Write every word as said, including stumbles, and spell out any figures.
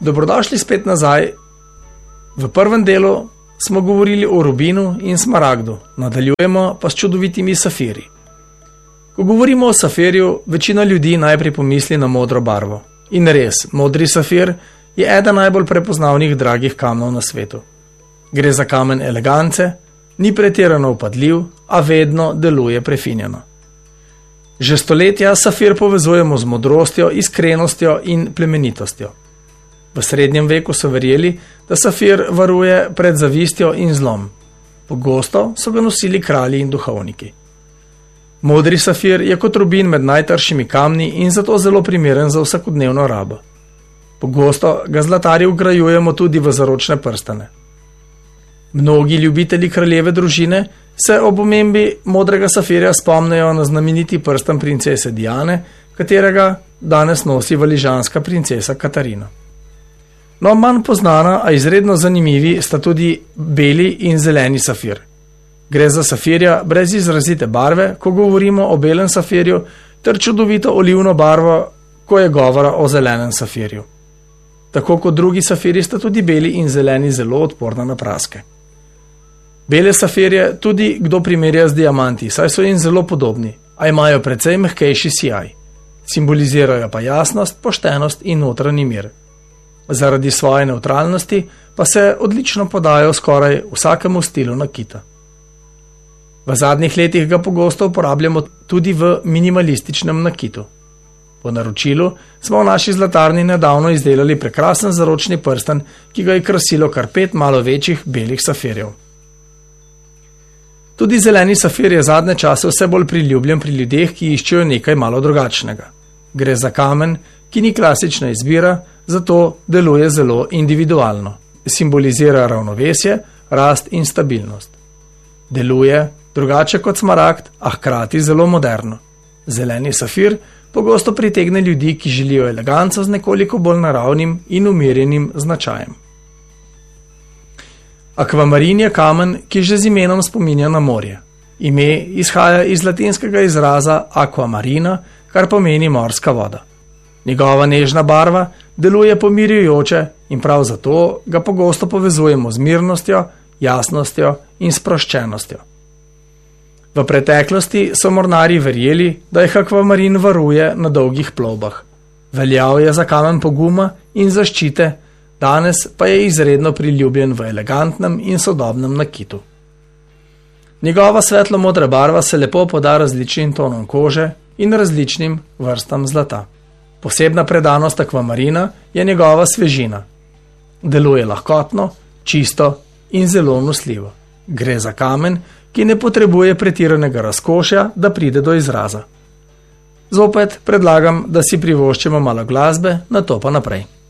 Dobrodošli spet nazaj. V prvem delu smo govorili o rubinu in smaragdu, nadaljujemo pa s čudovitimi safiri. Ko govorimo o safirju, večina ljudi najprej pomisli na modro barvo. In res, modri safir je eden najbolj prepoznavnih dragih kamnov na svetu. Gre za kamen elegance, ni pretirano vpadljiv, a vedno deluje prefinjeno. Že stoletja safir povezujemo z modrostjo, iskrenostjo in plemenitostjo. V srednjem veku so verjeli, da safir varuje pred zavistjo in zlom. Pogosto so ga nosili kralji in duhovniki. Modri safir je kot rubin med najtršimi kamni in zato zelo primeren za vsakodnevno rabo. Pogosto ga zlatarji vgrajujemo tudi v zaročne prstane. Mnogi ljubitelji kraljeve družine se ob omembi modrega safirja spomnejo na znameniti prstan princese Diane, katerega danes nosi valižanska princesa Katarina. No, manj poznana, a izredno zanimivi sta tudi beli in zeleni safir. Gre za safirja brez izrazite barve, ko govorimo o belem safirju, ter čudovito olivno barvo, ko je govora o zelenem safirju. Tako kot drugi safiri sta tudi beli in zeleni zelo odporna na praske. Bele safirje tudi kdo primerja z diamanti, saj so jim zelo podobni, a imajo precej mehkejši sijaj. Simbolizirajo pa jasnost, poštenost in notranji mir. Zaradi svoje nevtralnosti pa se odlično podajo skoraj vsakemu stilu nakita. V zadnjih letih ga pogosto uporabljamo tudi v minimalističnem nakitu. Po naročilu smo v naši zlatarni nedavno izdelali prekrasen zaročni prstan, ki ga je krasilo kar pet malo večjih belih safirjev. Tudi zeleni safir je zadnje čase vse bolj priljubljen pri ljudeh, ki iščejo nekaj malo drugačnega. Gre za kamen, ki ni klasična izbira, zato deluje zelo individualno. Simbolizira ravnovesje, rast in stabilnost. Deluje drugače kot smaragd, a hkrati zelo moderno. Zeleni safir pogosto pritegne ljudi, ki želijo eleganco z nekoliko bolj naravnim in umirjenim značajem. Akvamarin je kamen, ki že z imenom spominja na morje. Ime izhaja iz latinskega izraza aquamarina, kar pomeni morska voda. Njegova nežna barva deluje pomirjujoče in prav zato ga pogosto povezujemo z mirnostjo, jasnostjo in sproščenostjo. V preteklosti so mornarji verjeli, da jih akvamarin varuje na dolgih plovbah. Veljal je za kamen poguma in zaščite, danes pa je izredno priljubljen v elegantnem in sodobnem nakitu. Njegova svetlo-modra barva se lepo poda različnim tonom kože in različnim vrstam zlata. Posebna predanost akvamarina je njegova svežina. Deluje lahkotno, čisto in zelo nosljivo. Gre za kamen, ki ne potrebuje pretiranega razkošja, da pride do izraza. Zopet predlagam, da si privoščimo malo glasbe, nato pa naprej.